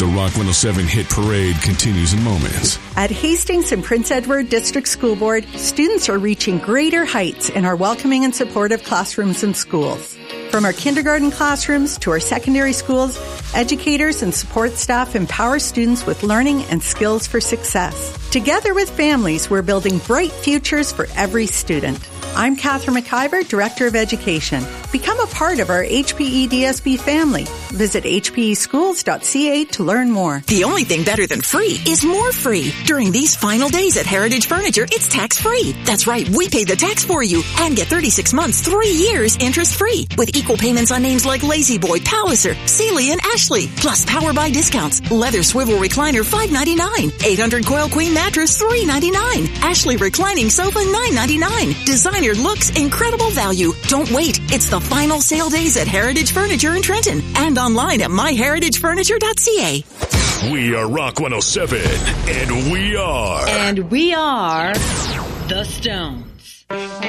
The Rock 107 Hit Parade continues in moments. At Hastings and Prince Edward District School Board, students are reaching greater heights in our welcoming and supportive classrooms and schools. From our kindergarten classrooms to our secondary schools, educators and support staff empower students with learning and skills for success. Together with families, we're building bright futures for every student. I'm Catherine McIver, Director of Education. Become a part of our HPE DSB family. Visit hpeschools.ca to learn more. The only thing better than free is more free. During these final days at Heritage Furniture, it's tax-free. That's right, we pay the tax for you and get 36 months, 3 years interest-free with equal payments on names like Lazy Boy, Palliser, Sealy, and Ashley. Plus Power Buy discounts. Leather swivel recliner, $5.99. 800 Coil Queen mattress, $3.99. Ashley reclining sofa, $9.99. Designer looks, incredible value. Don't wait. It's the final sale days at Heritage Furniture in Trenton and online at myheritagefurniture.ca. We are Rock 107, and we are the Stones.